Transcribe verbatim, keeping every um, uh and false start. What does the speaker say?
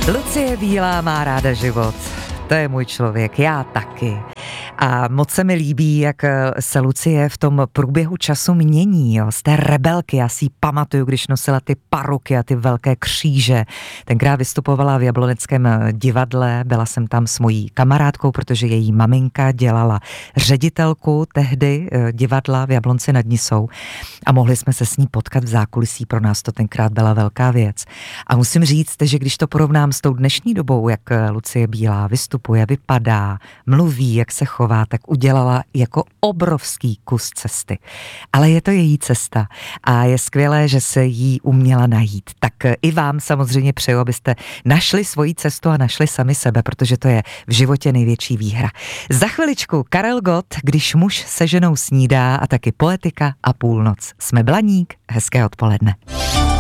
Lucie Bílá má ráda život. To je můj člověk, já taky. A moc se mi líbí, jak se Lucie v tom průběhu času mění, jo. Z té rebelky, já si ji pamatuju, když nosila ty paruky a ty velké kříže. Tenkrát vystupovala v Jabloneckém divadle, byla jsem tam s mojí kamarádkou, protože její maminka dělala ředitelku tehdy divadla v Jablonci nad Nisou a mohli jsme se s ní potkat v zákulisí, pro nás to tenkrát byla velká věc. A musím říct, že když to porovnám s tou dnešní dobou, jak Lucie Bílá vystupuje, vypadá, mluví, jak se chová, tak udělala jako obrovský kus cesty. Ale je to její cesta a je skvělé, že se jí uměla najít. Tak i vám samozřejmě přeju, abyste našli svoji cestu a našli sami sebe, protože to je v životě největší výhra. Za chviličku Karel Gott, Když muž se ženou snídá, a taky Poetika a půlnoc. Jsme Blaník, hezké odpoledne.